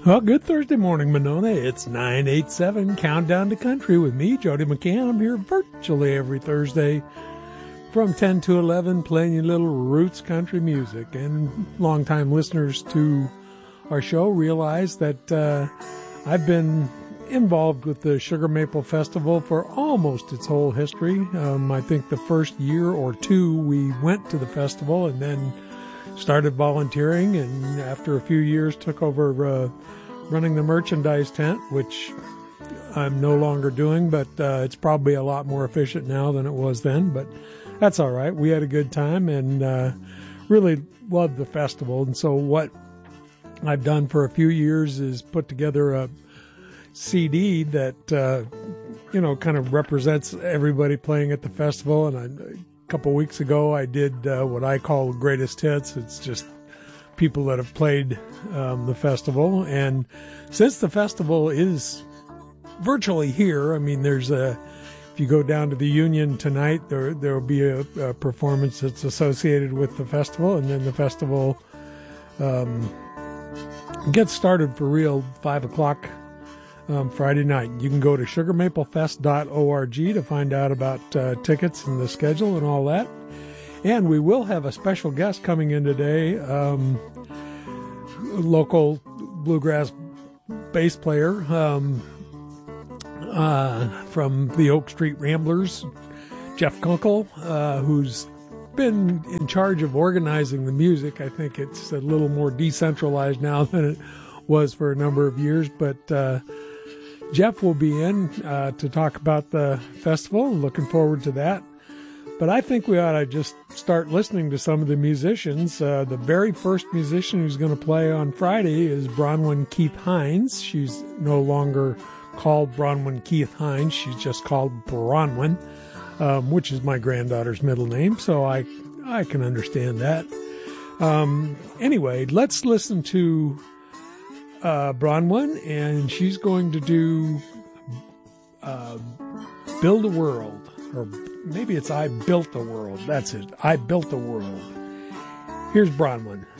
Well, good Thursday morning, Monona. It's 9:87, Countdown to Country with me, Jody McCann. I'm here virtually every Thursday from 10 to 11 playing you little roots country music. And longtime listeners to our show realize that I've been involved with the Sugar Maple Festival for almost its whole history. I think the first year or two we went to the festival and then started volunteering, and after a few years took over running the merchandise tent, which I'm no longer doing, but it's probably a lot more efficient now than it was then, but that's all right. We had a good time and really loved the festival. And so what I've done for a few years is put together a CD that, kind of represents everybody playing at the festival. And a couple of weeks ago, I did what I call Greatest Hits. It's just people that have played the festival. And since the festival is virtually here, I mean, if you go down to the Union tonight, there will be a performance that's associated with the festival. And then the festival gets started for real 5 o'clock Friday night. You can go to sugarmaplefest.org to find out about tickets and the schedule and all that. And we will have a special guest coming in today, local bluegrass bass player from the Oak Street Ramblers, Jeff Kunkel, who's been in charge of organizing the music. I think it's a little more decentralized now than it was for a number of years, but Jeff will be in to talk about the festival. Looking forward to that. But I think we ought to just start listening to some of the musicians. The very first musician who's going to play on Friday is Bronwyn Keith Hines. She's no longer called Bronwyn Keith Hines. She's just called Bronwyn, which is my granddaughter's middle name, so I can understand that. Anyway, let's listen to Bronwyn, and she's going to do Build a World, or maybe it's I Built the World. That's it. I Built the World. Here's Bronwyn.